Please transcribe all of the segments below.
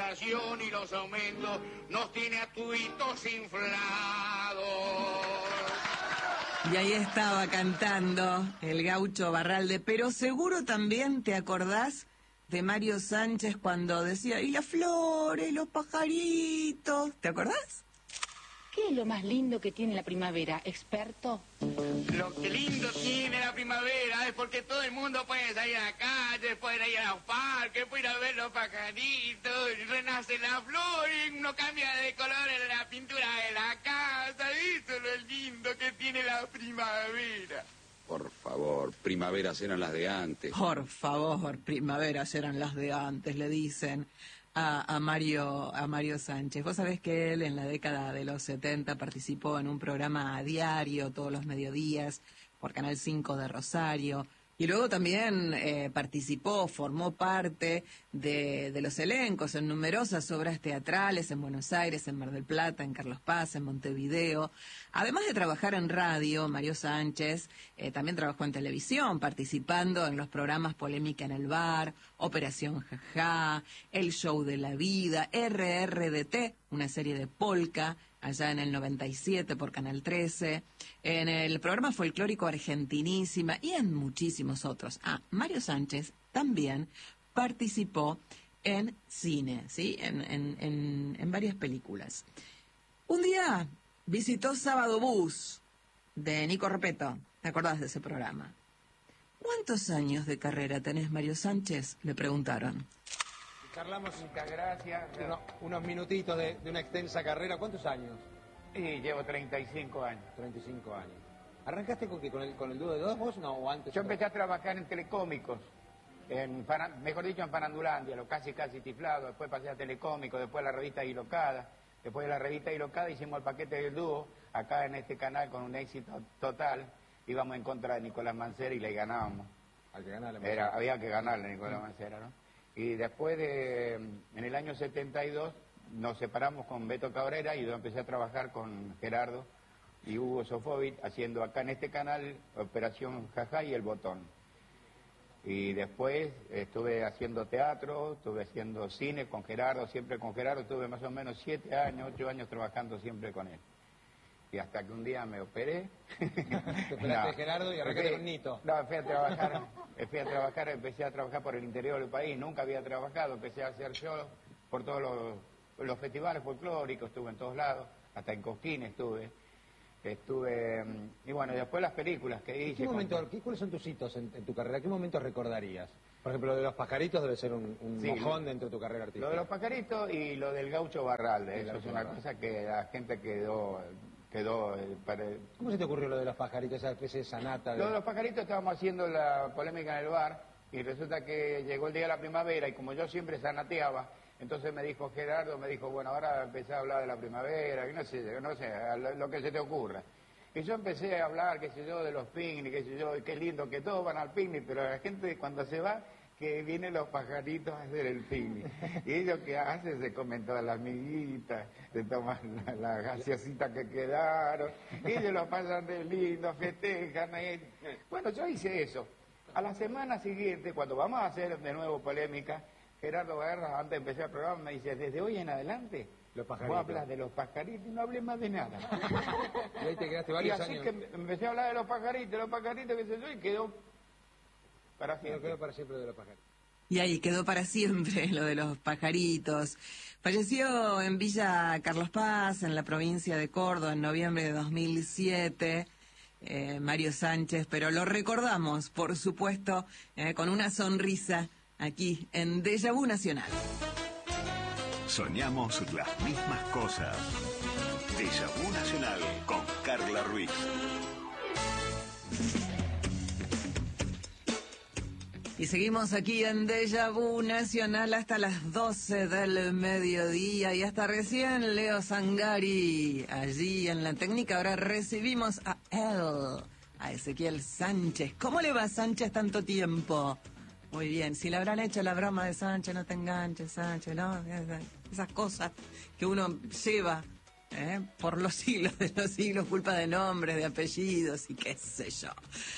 inflación y los aumentos nos tiene a tuitos inflados. Y ahí estaba cantando el gaucho Barralde, pero seguro también te acordás de Mario Sánchez cuando decía, y las flores, los pajaritos, ¿te acordás? ¿Qué es lo más lindo que tiene la primavera, experto? Lo que lindo tiene la primavera es porque todo el mundo puede salir a la calle, puede ir a los parques, puede ir a ver los pajaritos, renace la flor y uno cambia de color en la pintura de la casa. Eso es lo lindo que tiene la primavera. Por favor, primaveras eran las de antes. Por favor, primaveras eran las de antes, le dicen a Mario Sánchez. Vos sabés que él en la década de los 70 participó en un programa a diario todos los mediodías por Canal 5 de Rosario. Y luego también formó parte de los elencos en numerosas obras teatrales en Buenos Aires, en Mar del Plata, en Carlos Paz, en Montevideo. Además de trabajar en radio, Mario Sánchez también trabajó en televisión, participando en los programas Polémica en el Bar, Operación Jajá, El Show de la Vida, RRDT, una serie de polka, allá en el 97 por Canal 13, en el programa folclórico Argentinísima y en muchísimos otros. Mario Sánchez también participó en cine, ¿sí? En varias películas. Un día visitó Sábado Bus de Nico Repetto. ¿Te acordás de ese programa? ¿Cuántos años de carrera tenés, Mario Sánchez?, le preguntaron. Charlamos, Muchas gracias. unos minutitos de una extensa carrera. ¿Cuántos años? Y llevo 35 años. 35 años. ¿Arrancaste con qué? ¿Con el dúo de dos vos? No, o antes. Yo empecé a trabajar en Telecómicos, mejor dicho en Farandulandia, lo casi tiflado. Después pasé a Telecómicos, después a la revista Ilocada. Después de la revista Ilocada hicimos el paquete del dúo, acá en este canal con un éxito total. Íbamos en contra de Nicolás Mancera y le ganábamos. Al que ganarle. Había que ganarle a Nicolás Mancera, ¿no? Y después en el año 72, nos separamos con Beto Cabrera y yo empecé a trabajar con Gerardo y Hugo Sofovich, haciendo acá en este canal Operación Jajá y El Botón. Y después estuve haciendo teatro, estuve haciendo cine con Gerardo, siempre con Gerardo, estuve más o menos 7 años, 8 años trabajando siempre con él. Y hasta que un día me operé. Te operaste, Gerardo, y arrancaste con Nito. No, empecé a trabajar por el interior del país, nunca había trabajado, empecé a hacer shows por todos los festivales folclóricos, estuve en todos lados, hasta en Cosquín estuve, y bueno, y después las películas que hice. ¿Cuáles son tus hitos en tu carrera? ¿Qué momentos recordarías? Por ejemplo, lo de los pajaritos debe ser un mojón dentro de tu carrera artística. Lo de los pajaritos y lo del gaucho Barralde, eso es una cosa que la gente quedó ¿Cómo se te ocurrió lo de los pajaritos, esa especie de sanata? Lo de los pajaritos, estábamos haciendo la polémica en el bar y resulta que llegó el día de la primavera y como yo siempre sanateaba, entonces me dijo Gerardo, bueno, ahora empecé a hablar de la primavera, y no sé, lo que se te ocurra. Y yo empecé a hablar, qué sé yo, de los picnic, qué sé yo, y qué lindo que todos van al picnic, pero la gente cuando se va, que vienen los pajaritos a hacer el picnic. Y ellos que hacen, se comen todas las miguitas, se toman la gaseosita que quedaron, y ellos lo pasan de lindo, festejan. Bueno, yo hice eso. A la semana siguiente, cuando vamos a hacer de nuevo polémica, Gerardo Guerra, antes de empezar el programa, me dice, desde hoy en adelante, vos hablas de los pajaritos y no hables más de nada. Y ahí te quedaste varios años. Y así que empecé a hablar de los pajaritos, qué sé yo, y quedó para siempre. Quedó para siempre de los pajaritos. Y ahí quedó para siempre lo de los pajaritos. Falleció en Villa Carlos Paz, en la provincia de Córdoba, en noviembre de 2007, Mario Sánchez, pero lo recordamos, por supuesto, con una sonrisa aquí en Déjà Vu Nacional. Soñamos las mismas cosas. Déjà Vu Nacional con Carla Ruiz. Y seguimos aquí en Déjà Vu Nacional hasta las 12 del mediodía y hasta recién Leo Sangari allí en la técnica. Ahora recibimos a él, a Ezequiel Sánchez. ¿Cómo le va, Sánchez, tanto tiempo? Muy bien, si le habrán hecho la broma de Sánchez, no te enganches, Sánchez, ¿no? Esas cosas que uno lleva por los siglos de los siglos, culpa de nombres, de apellidos y qué sé yo.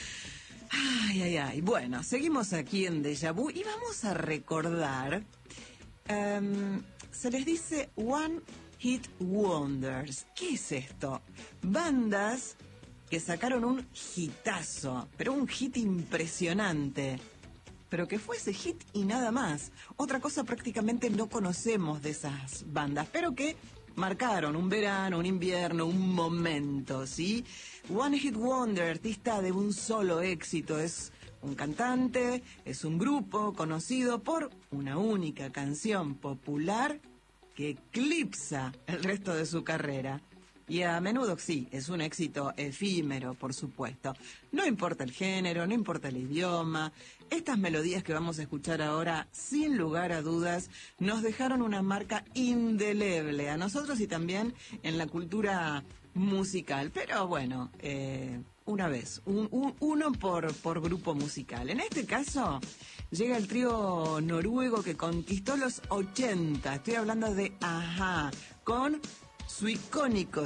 Ay. Bueno, seguimos aquí en Déjà Vu y vamos a recordar se les dice One Hit Wonders. ¿Qué es esto? Bandas que sacaron un hitazo, pero un hit impresionante. Pero que fue ese hit y nada más. Otra cosa prácticamente no conocemos de esas bandas, pero que marcaron un verano, un invierno, un momento, ¿sí? One Hit Wonder, artista de un solo éxito, es un cantante, es un grupo conocido por una única canción popular que eclipsa el resto de su carrera. Y a menudo sí, es un éxito efímero, por supuesto. No importa el género, no importa el idioma. Estas melodías que vamos a escuchar ahora, sin lugar a dudas, nos dejaron una marca indeleble a nosotros y también en la cultura musical. Pero bueno, una vez, uno por grupo musical. En este caso, llega el trío noruego que conquistó los 80. Estoy hablando de A-ha, con su icónico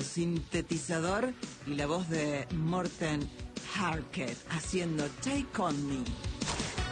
sintetizador y la voz de Morten Harket haciendo Take On Me.